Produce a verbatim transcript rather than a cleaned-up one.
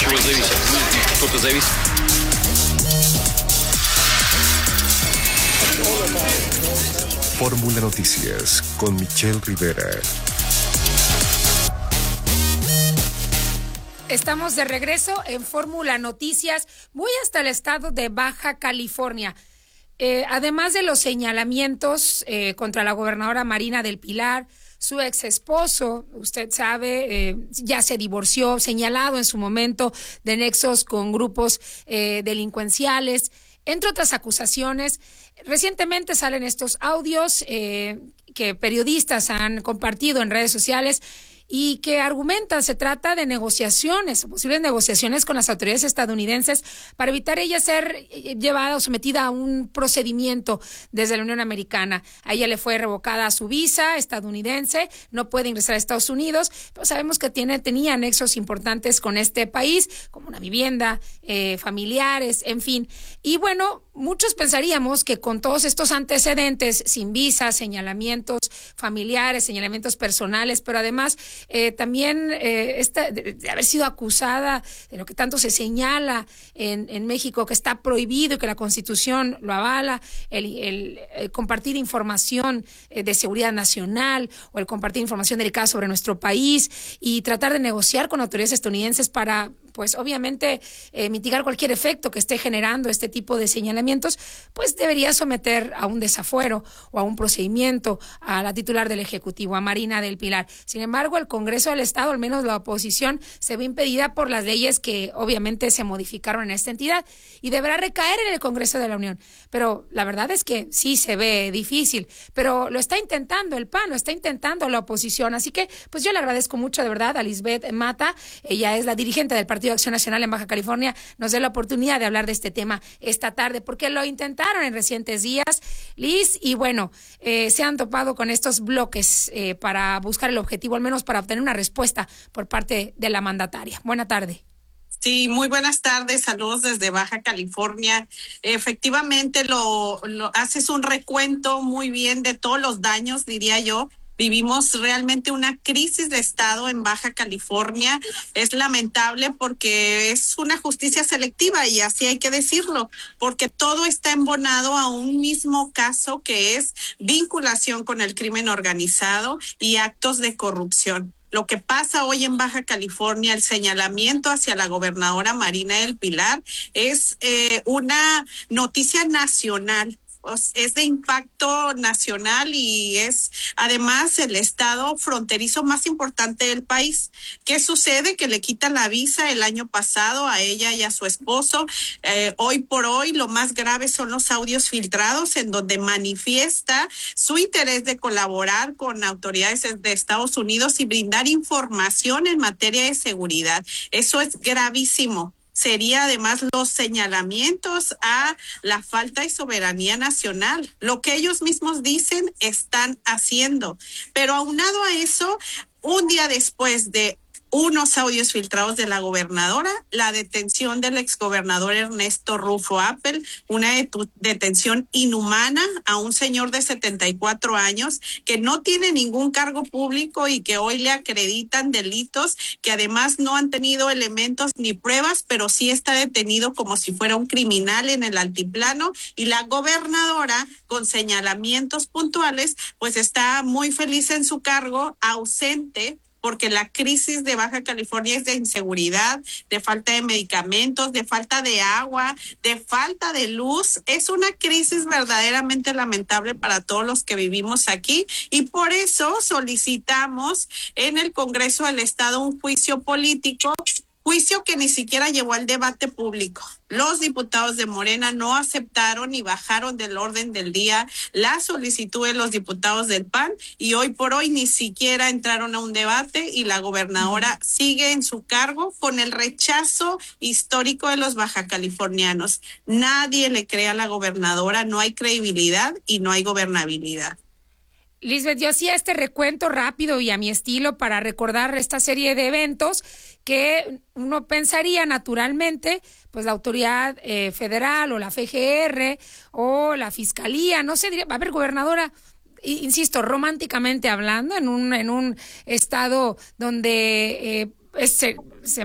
чего зависит? Кто-то зависит. Fórmula Noticias con Michelle Rivera. Estamos de regreso en Fórmula Noticias. Voy hasta el estado de Baja California. Eh, además de los señalamientos eh, contra la gobernadora Marina del Pilar, su ex esposo, usted sabe, eh, ya se divorció, señalado en su momento de nexos con grupos eh, delincuenciales, entre otras acusaciones. Recientemente salen estos audios eh, que periodistas han compartido en redes sociales y que argumentan se trata de negociaciones, posibles negociaciones con las autoridades estadounidenses para evitar ella ser llevada o sometida a un procedimiento desde la Unión Americana. A ella le fue revocada su visa estadounidense, no puede ingresar a Estados Unidos, pero sabemos que tiene, tenía nexos importantes con este país, como una vivienda, eh, familiares, en fin. Y bueno, muchos pensaríamos que con todos estos antecedentes, sin visa, señalamientos familiares, señalamientos personales, pero además eh, también eh, esta, de, de haber sido acusada de lo que tanto se señala en, en México, que está prohibido y que la Constitución lo avala, el, el, el compartir información eh, de seguridad nacional o el compartir información delicada sobre nuestro país y tratar de negociar con autoridades estadounidenses para, pues obviamente, eh, mitigar cualquier efecto que esté generando este tipo de señalamientos, pues debería someter a un desafuero o a un procedimiento a la titular del Ejecutivo, a Marina del Pilar. Sin embargo, el Congreso del Estado, al menos la oposición, se ve impedida por las leyes que obviamente se modificaron en esta entidad y deberá recaer en el Congreso de la Unión. Pero la verdad es que sí se ve difícil, pero lo está intentando el P A N, lo está intentando la oposición. Así que, pues yo le agradezco mucho de verdad a Lisbeth Mata, ella es la dirigente del Partido de Acción Nacional en Baja California, nos dé la oportunidad de hablar de este tema esta tarde, porque lo intentaron en recientes días, Liz, y bueno, eh, se han topado con estos bloques eh, para buscar el objetivo, al menos para obtener una respuesta por parte de la mandataria. Buena tarde. Sí, muy buenas tardes, saludos desde Baja California. Efectivamente, lo, lo haces un recuento muy bien de todos los daños, diría yo. Vivimos realmente una crisis de Estado en Baja California. Es lamentable porque es una justicia selectiva y así hay que decirlo, porque todo está embonado a un mismo caso que es vinculación con el crimen organizado y actos de corrupción. Lo que pasa hoy en Baja California, el señalamiento hacia la gobernadora Marina del Pilar, es eh, una noticia nacional. Es de impacto nacional y es además el estado fronterizo más importante del país. ¿Qué sucede? Que le quitan la visa el año pasado a ella y a su esposo. Eh, hoy por hoy lo más grave son los audios filtrados en donde manifiesta su interés de colaborar con autoridades de Estados Unidos y brindar información en materia de seguridad. Eso es gravísimo. Sería además los señalamientos a la falta de soberanía nacional. Lo que ellos mismos dicen están haciendo. Pero aunado a eso, un día después de unos audios filtrados de la gobernadora, la detención del exgobernador Ernesto Rufo Appel, una detu- detención inhumana a un señor de setenta y cuatro años que no tiene ningún cargo público y que hoy le acreditan delitos que además no han tenido elementos ni pruebas, pero sí está detenido como si fuera un criminal en el altiplano, y la gobernadora con señalamientos puntuales pues está muy feliz en su cargo, ausente, porque la crisis de Baja California es de inseguridad, de falta de medicamentos, de falta de agua, de falta de luz. Es una crisis verdaderamente lamentable para todos los que vivimos aquí y por eso solicitamos en el Congreso del Estado un juicio político, juicio que ni siquiera llevó al debate público. Los diputados de Morena no aceptaron y bajaron del orden del día la solicitud de los diputados del P A N y hoy por hoy ni siquiera entraron a un debate y la gobernadora sigue en su cargo con el rechazo histórico de los bajacalifornianos. Nadie le cree a la gobernadora, no hay credibilidad y no hay gobernabilidad. Lisbeth, yo hacía este recuento rápido y a mi estilo para recordar esta serie de eventos que uno pensaría naturalmente, pues la autoridad eh, federal o la F G R o la fiscalía, no sé, diría, a ver, gobernadora, insisto, románticamente hablando, en un en un estado donde eh, es, se, se